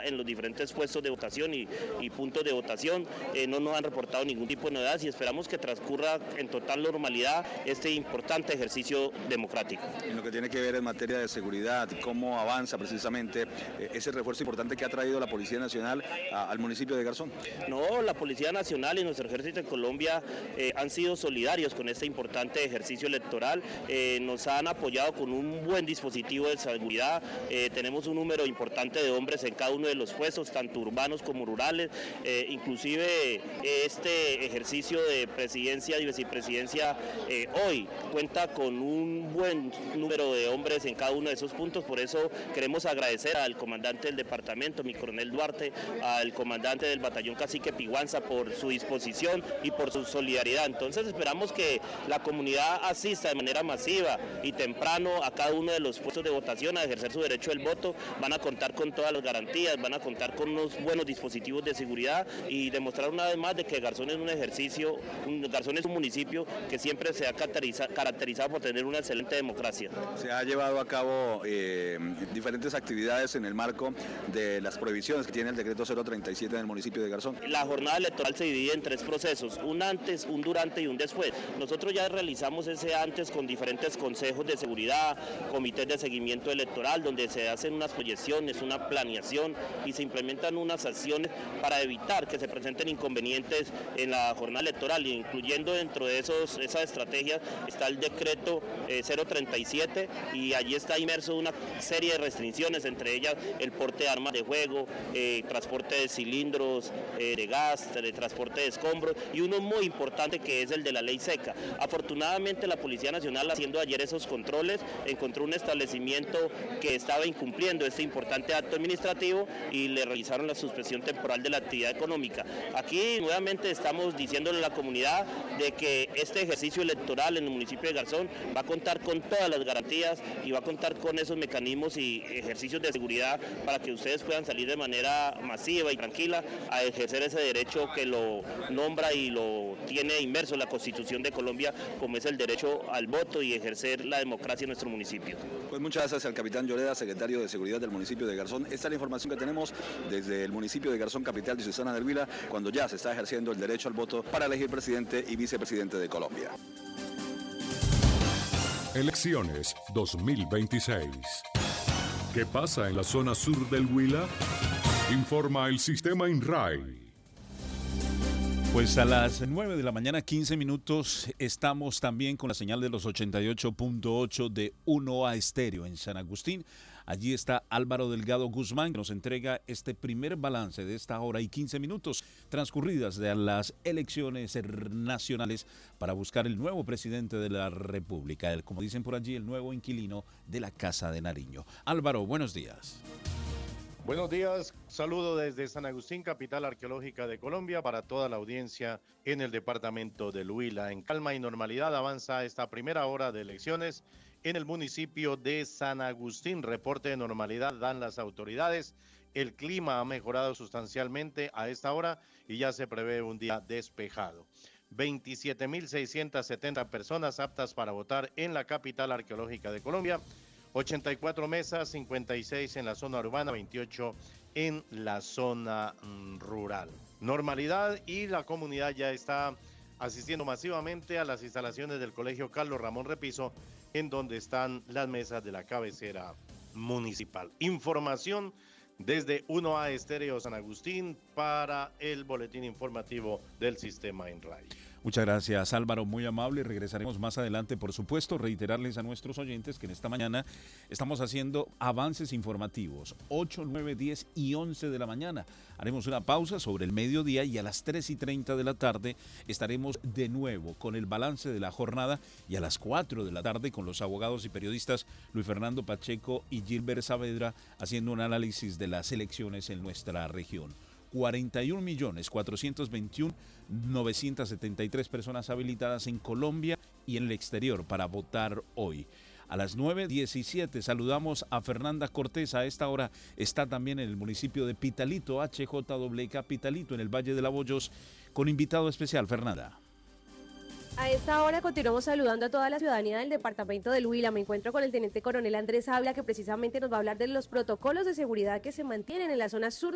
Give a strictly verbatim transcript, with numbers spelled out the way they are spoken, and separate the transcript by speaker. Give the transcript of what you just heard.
Speaker 1: en los diferentes puestos de votación y, y puntos de votación. Eh, no nos han reportado ningún tipo de novedades y esperamos que transcurra en total normalidad este importante ejercicio democrático.
Speaker 2: En lo que tiene que ver en materia de seguridad, ¿cómo avanza precisamente eh, ese refuerzo importante que ha traído la Policía Nacional a, al municipio de Garzón?
Speaker 1: No, la Policía Nacional y nuestro ejército de Colombia eh, han sido solidarios con este importante ejercicio electoral, eh, nos han apoyado con un buen dispositivo de seguridad, eh, tenemos un número importante de hombres en cada uno de los puestos, tanto urbanos como rurales, eh, inclusive este ejercicio de presidencia y vicepresidencia eh, hoy cuenta con un buen número de hombres en cada uno de esos puntos, por eso queremos agradecer al comandante del departamento, mi coronel Duarte, al comandante del batallón Cacique Piguanza por su disposición y por su solidaridad. Entonces esperamos que la comunidad asista de manera masiva y temprano a cada uno de los puestos de votación a ejercer su derecho del voto, van a contar con todas las garantías, van a contar con unos buenos dispositivos de seguridad y demostrar una vez más de que Garzón es un ejercicio, un, Garzón es un municipio que siempre se ha caracteriza, caracterizado por tener una excelente democracia.
Speaker 2: Se ha llevado a cabo eh, diferentes actividades en el marco de las prohibiciones que tiene el decreto cero treinta y siete en el municipio de Garzón.
Speaker 1: La jornada electoral se divide en tres procesos, un antes, un durante y un después. Nosotros ya realizamos ese antes con diferentes consejos de seguridad, comités de seguimiento electoral, donde se hacen unas proyecciones, una planeación y se implementan unas acciones para evitar que se presenten inconvenientes en la jornada electoral, incluyendo dentro de esos, esa estrategia está el decreto eh, cero treinta y siete y allí está inmerso una serie de restricciones, entre ellas el porte de armas de juego, eh, transporte de cilindros, eh, de gas, de transporte de escombros y uno muy importante que es el de la ley seca. Afortunadamente la Policía Nacional, haciendo ayer esos controles, encontró un establecimiento que estaba incumpliendo este importante acto administrativo y le realizaron la suspensión temporal de la actividad económica. Aquí nuevamente estamos diciéndole a la comunidad de que este ejercicio electoral en el municipio de Garzón va a contar con todas las garantías y va a contar con esos mecanismos y ejercicios de seguridad para que ustedes puedan salir de manera masiva y tranquila a ejercer ese derecho que lo nombra y lo tiene inmerso en la Constitución de Colombia, como es el derecho al voto y ejercer la democracia en nuestro municipio.
Speaker 2: Pues muchas gracias al capitán Lloreda, secretario de Seguridad del municipio de Garzón. Esta es la información que tenemos desde el municipio de Garzón, capital diocesana del Huila, cuando ya se está ejerciendo el derecho al voto para elegir presidente y vicepresidente de Colombia.
Speaker 3: Elecciones dos mil veintiséis. ¿Qué pasa en la zona sur del Huila? Informa el sistema INRAI.
Speaker 4: Pues a las nueve de la mañana, quince minutos, estamos también con la señal de los ochenta y ocho punto ocho de uno A Estéreo en San Agustín. Allí está Álvaro Delgado Guzmán, que nos entrega este primer balance de esta hora y quince minutos transcurridas de las elecciones nacionales para buscar el nuevo presidente de la República, el, como dicen por allí, el nuevo inquilino de la Casa de Nariño. Álvaro, buenos días.
Speaker 5: Buenos días, saludo desde San Agustín, capital arqueológica de Colombia, para toda la audiencia en el departamento del Huila. En calma y normalidad avanza esta primera hora de elecciones en el municipio de San Agustín. Reporte de normalidad dan las autoridades. El clima ha mejorado sustancialmente a esta hora y ya se prevé un día despejado. veintisiete mil seiscientas setenta personas aptas para votar en la capital arqueológica de Colombia. ochenta y cuatro mesas, cincuenta y seis en la zona urbana, veintiocho en la zona mm, rural. Normalidad y la comunidad ya está asistiendo masivamente a las instalaciones del Colegio Carlos Ramón Repiso, en donde están las mesas de la cabecera municipal. Información desde uno A Estéreo San Agustín para el boletín informativo del sistema INRAI.
Speaker 4: Muchas gracias, Álvaro, muy amable. Regresaremos más adelante, por supuesto. Reiterarles a nuestros oyentes que en esta mañana estamos haciendo avances informativos, ocho, nueve, diez y once de la mañana. Haremos una pausa sobre el mediodía y a las tres y treinta de la tarde estaremos de nuevo con el balance de la jornada y a las cuatro de la tarde con los abogados y periodistas Luis Fernando Pacheco y Gilbert Saavedra haciendo un análisis de las elecciones en nuestra región. cuarenta y un millones cuatrocientos veintiún mil novecientos setenta y tres personas habilitadas en Colombia y en el exterior para votar hoy. A las nueve diecisiete saludamos a Fernanda Cortés. A esta hora está también en el municipio de Pitalito, H J W K Pitalito, en el Valle de la Bollos, con invitado especial. Fernanda.
Speaker 6: A esta hora continuamos saludando a toda la ciudadanía del departamento del Huila. Me encuentro con el teniente coronel Andrés Habla, que precisamente nos va a hablar de los protocolos de seguridad que se mantienen en la zona sur